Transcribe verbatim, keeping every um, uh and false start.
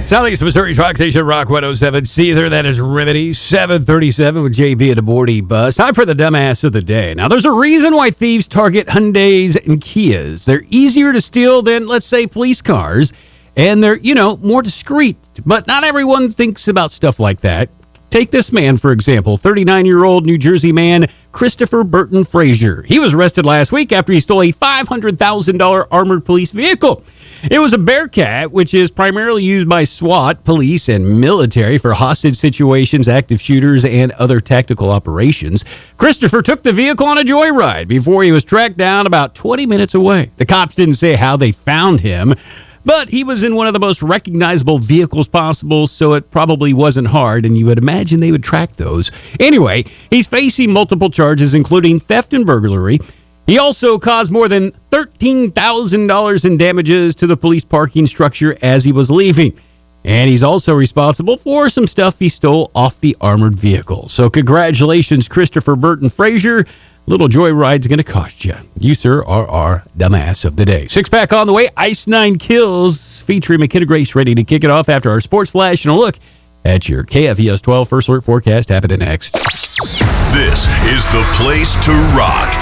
Southeast Missouri's Rock Station, Rock one oh seven. See there, that is Remedy. seven thirty-seven with J B and the Morning Buzz. Time for the dumbass of the day. Now, there's a reason why thieves target Hyundais and Kias. They're easier to steal than, let's say, police cars, and they're, you know, more discreet. But not everyone thinks about stuff like that. Take this man, for example, thirty-nine-year-old New Jersey man, Christopher Burton Frazier. He was arrested last week after he stole a five hundred thousand dollars armored police vehicle. It was a Bearcat, which is primarily used by SWAT, police, and military for hostage situations, active shooters, and other tactical operations. Christopher took the vehicle on a joyride before he was tracked down about twenty minutes away. The cops didn't say how they found him, but he was in one of the most recognizable vehicles possible, so it probably wasn't hard, and you would imagine they would track those. Anyway, he's facing multiple charges, including theft and burglary. He also caused more than thirteen thousand dollars in damages to the police parking structure as he was leaving. And he's also responsible for some stuff he stole off the armored vehicle. So congratulations, Christopher Burton Frazier. Little joyride's going to cost you. You, sir, are our dumbass of the day. Six-pack on the way. Ice Nine Kills featuring McKenna Grace ready to kick it off after our sports flash and a look at your K F E S twelve First Alert forecast happening next. This is the place to rock.